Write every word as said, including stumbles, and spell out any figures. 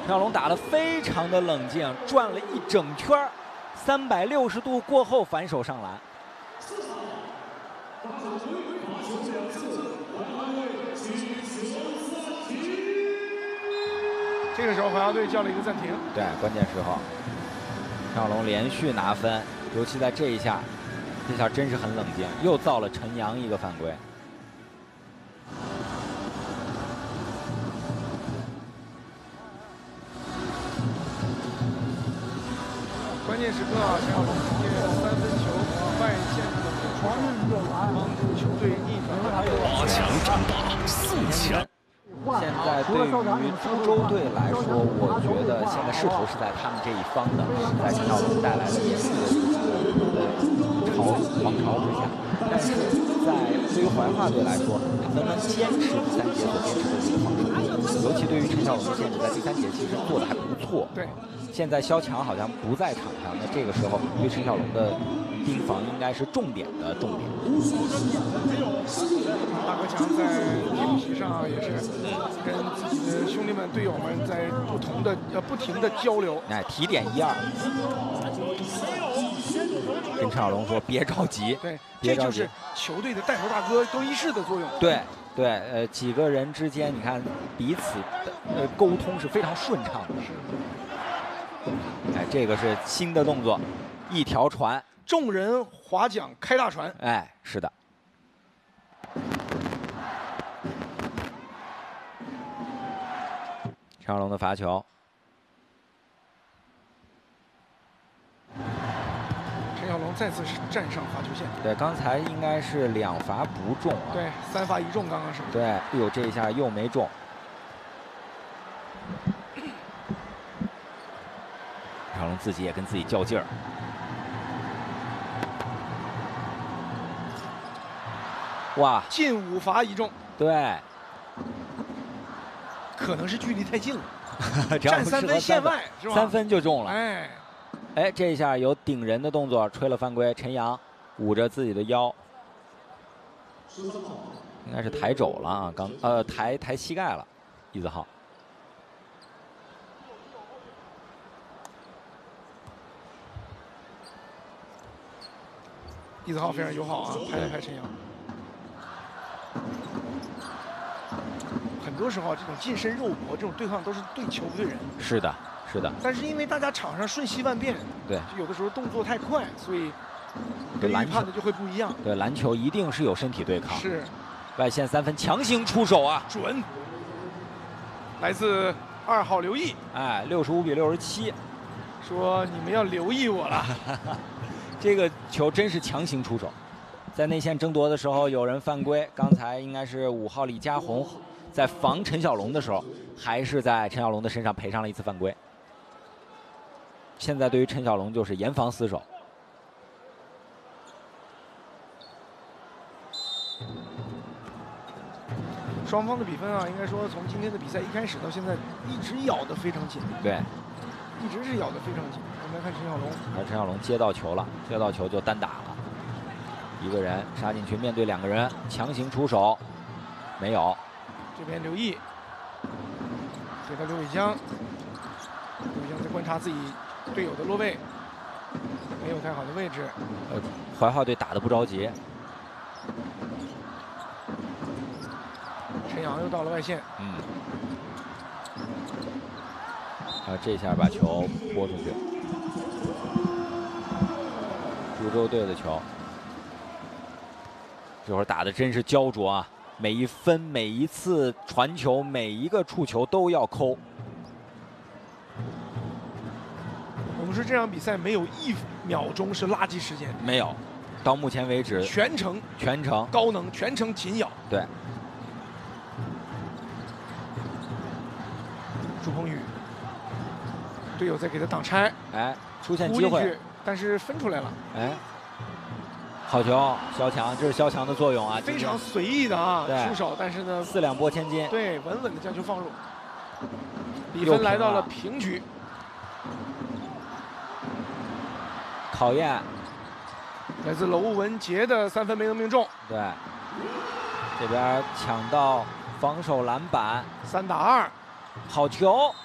陈小龙打得非常的冷静，转了一整圈，三百六十度过后反手上篮。 这个时候，华夏队叫了一个暂停。 对，关键时候，陈小龙连续拿分，尤其在这一下，这下真是很冷静，又造了陈阳一个犯规。 关键时刻啊，陈小龙借三分球外线的传入，帮助球队逆转。 八强争霸四强。 现在对于株洲队来说，我觉得现在势头是在他们这一方的，在陈小龙带来的严厉的这个潮狂潮之下，但是在对于怀化队来说，能不能坚持第三节所坚持的这个防守，尤其对于陈小龙的限制，在第三节其实做的还不错。 对。 现在肖强好像不在场上，那这个时候对陈小龙的盯防应该是重点的重点。 大哥强在练习上也是跟自己的兄弟们、队友们在不同的呃不停的交流。 哎，提点一二，跟陈小龙说别着急， 对， 别着急， 这就是球队的带头大哥更衣室的作用。 对对，呃，几个人之间你看彼此的呃沟通是非常顺畅的。 是。 哎，这个是新的动作，一条船， 众人划桨开大船。 哎，是的。陈小龙的罚球， 陈小龙再次是站上罚球线。 对，刚才应该是两罚不中啊。 对，三罚一中，刚刚是。 对，哎呦，这一下又没中。 陈小龙自己也跟自己较劲儿，哇， 进五罚一中， 对， 可能是距离太近了， 站三分线外是吧？ 三分就中了， 哎， 哎，这一下有顶人的动作，吹了犯规，陈阳捂着自己的腰，应该是抬肘了啊，刚呃抬抬膝盖了，易子浩。 易子浩非常友好啊，拍了拍陈阳。很多时候啊，这种近身肉搏这种对抗都是对球不对人。 是的，是的。 但是因为大家场上瞬息万变， 对， 有的时候动作太快，所以跟预判的就会不一样。 对，篮球一定是有身体对抗。 是。 外线三分强行出手啊， 准。来自二号刘毅。 哎，六十五比六十七。 说你们要留意我了。 这个球真是强行出手，在内线争夺的时候有人犯规。刚才应该是五号李佳宏在防陈小龙的时候，还是在陈小龙的身上赔上了一次犯规。现在对于陈小龙就是严防死守。 双方的比分啊，应该说从今天的比赛一开始到现在一直咬得非常紧。 对。 一直是咬得非常紧。我们来看陈小龙， 而陈小龙接到球了，接到球就单打了，一个人杀进去，面对两个人，强行出手，没有。 这边刘毅给到刘伟江，刘伟江在观察自己队友的落位，没有太好的位置。 呃，怀化队打得不着急。 陈阳又到了外线， 嗯。 啊，这下把球拨出去，株洲队的球，这会儿打的真是焦灼啊！每一分、每一次传球、每一个触球都要抠。 我们说这场比赛没有一秒钟是垃圾时间， 没有，到目前为止全程全程高能，全程紧咬。 对， 朱鹏宇。 队友在给他挡拆， 哎，出现机会， 但是分出来了， 哎，好球，肖强，这是肖强的作用啊， 非常随意的啊出手，但是呢， 四两拨千斤， 对，稳稳的将球放入，比分来到了平局， 考验， 来自娄文杰的三分没能命中， 对，这边抢到防守篮板， 三打二， 好球。